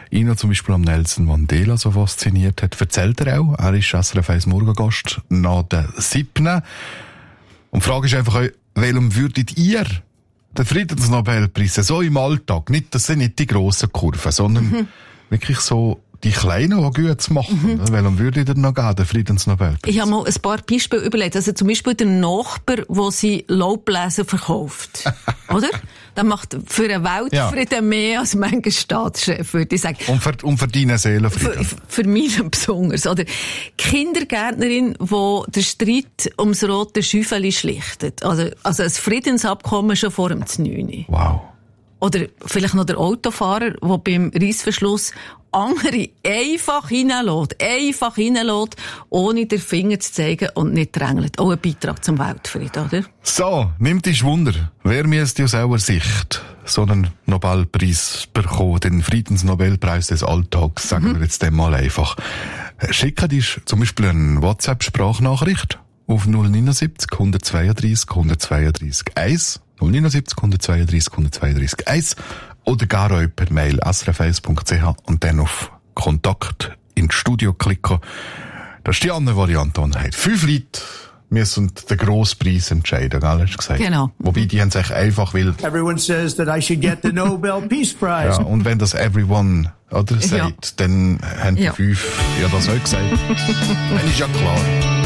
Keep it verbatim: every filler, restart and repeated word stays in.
ihn noch zum Beispiel am Nelson Mandela so fasziniert hat, erzählt er auch. Er ist S R F eins Morgengast nach der siebten. Und die Frage ist einfach, welchem würdet ihr den Friedensnobelpreis so im Alltag, nicht, das sind nicht die grossen Kurven, sondern mhm. wirklich so die Kleinen, die gut zu machen. Mhm. Welchem würde ich noch geben, den Friedensnobelpreis? Ich habe mal ein paar Beispiele überlegt. Also zum Beispiel der Nachbar, der sie Laubbläser verkauft. Oder? Der macht für den Weltfrieden ja. mehr als mancher Staatschef, würde ich sagen. Und für, und für deine Seelenfrieden? Für, für mich besonders. Oder Kindergärtnerin, die den Streit ums rote Schäufeli schlichtet. Also, also ein Friedensabkommen schon vor dem neun. Wow. Oder vielleicht noch der Autofahrer, der beim Reissverschluss andere einfach reinlässt, einfach reinlässt, ohne den Finger zu zeigen und nicht drängelt. Auch ein Beitrag zum Weltfrieden, oder? So, nimmt dich Wunder. Wer müsste aus eurer Sicht so einen Nobelpreis bekommen, den Friedensnobelpreis des Alltags, sagen mhm. wir jetzt dem mal einfach. Schickt dich zum Beispiel eine WhatsApp-Sprachnachricht auf null neunundsiebzig, hundertzweiunddreissig, hundertzweiunddreissig eins. null neunundsiebzig, hundertzweiunddreissig, hundertzweiunddreissig eins oder gar auch per Mail s r f eins punkt c h und dann auf Kontakt ins Studio klicken. Das ist die andere Variante, die er hat. Fünf Leute müssen den grossen Preis entscheiden, gell, hast du gesagt? Genau. Wobei, die haben sich einfach will. Everyone says that I should get the Nobel Peace Prize. Ja, und wenn das everyone, oder, sagt, ja. dann haben die ja. fünf ja das auch gesagt. Dann ist ja klar.